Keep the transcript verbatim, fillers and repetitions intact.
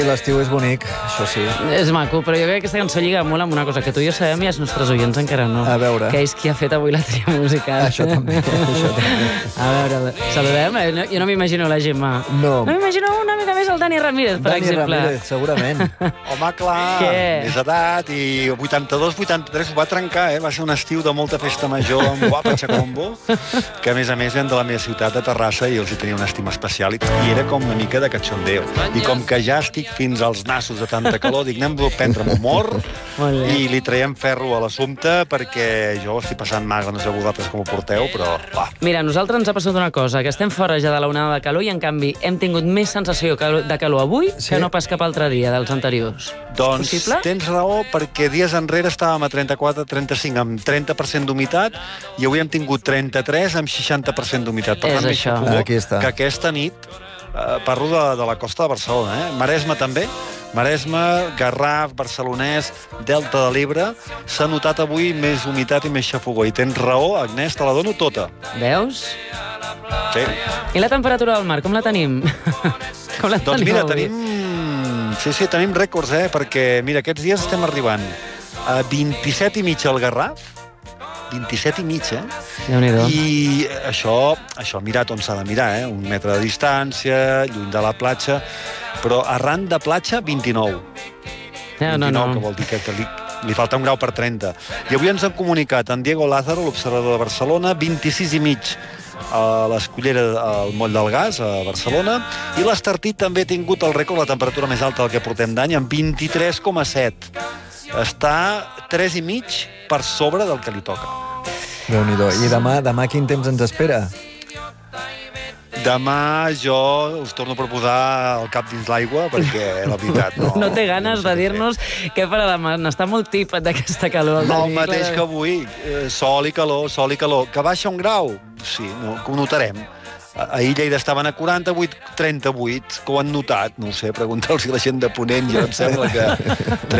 L'estiu és bonic, això sí. És maco, però jo crec que aquesta cançó lliga molt amb una cosa que tu i jo sabem i els nostres oients encara no. A veure. Que és qui ha fet avui la tria musical. Això també, això també. A veure, saludem. Eh? Jo no m'imagino la Gemma. No. No m'imagino una mica més el Dani Ramírez, per Dani exemple. Dani Ramírez, segurament. Home, clar, Què? més edat, i vuitanta-dos vuitanta-tres ho va trencar, eh? Va ser un estiu de molta festa major amb Guapa Chacombo, que a més a més eren de la meva ciutat de Terrassa i els hi tenia una estima especial i, i era com una mica de cachondeo. I com que ja estic fins als nassos de tanta calor, dic, anem a prendre amb humor i li traiem ferro a l'assumpte perquè jo estic passant magre, no sé vosaltres com ho porteu, però va. Mira, a nosaltres ens ha passat una cosa, que estem fora ja de la onada de calor i en canvi hem tingut més sensació de calor avui Sí? que no pas cap altre dia dels anteriors. Doncs És possible? tens raó, perquè dies enrere estàvem a trenta-quatre trenta-cinc amb trenta per cent d'humitat i avui hem tingut trenta-tres amb seixanta per cent d'humitat. Per És tant, això. m'hi Aquí està. que aquesta nit, eh, parlo de, de la costa de Barcelona, eh? Maresme també, Maresme, Garraf, Barcelonès, Delta de l'Ebre, s'ha notat avui més humitat i més xafogó. I tens raó, Agnès, te la dono tota. Veus? Sí. I la temperatura del mar, com la tenim? Com la Doncs tenim mira, avui? tenim... Sí, sí, tenim rècords, eh? Perquè, mira, aquests dies estem arribant a vint-i-set i mig al Garraf, vint-i-set i mig, eh? Déu-n'hi-do. I això, això mirat on s'ha de mirar, eh? Un metre de distància, lluny de la platja, però arran de platja, vint-i-nou. No, no, vint-i-nou, no. que vol dir que, que li, li falta un grau per trenta. I avui ens han comunicat en Diego Lázaro, l'observador de Barcelona, vint-i-sis i mig a l'Escullera, al Moll del Gas, a Barcelona, i l'Estartit també ha tingut el rècord, la temperatura més alta del que portem d'any, amb vint-i-tres coma set. Està tres i mig per sobre del que li toca. Déu-n'hi-do. I demà, demà quin temps ens espera? Demà jo us torno a proposar el cap dins l'aigua, perquè la veritat no... No té ganes de dir-nos què farà demà. N'està molt tip d'aquesta calor. No, el Dani, mateix clar. que avui. Eh, sol i calor, sol i calor. Que baixa un grau? Sí, no, que ho notarem. Ahir Lleida estaven a quaranta-vuit, trenta-vuit, que ho han notat. No ho sé, pregunteu-los a la gent de Ponent, jo em sembla que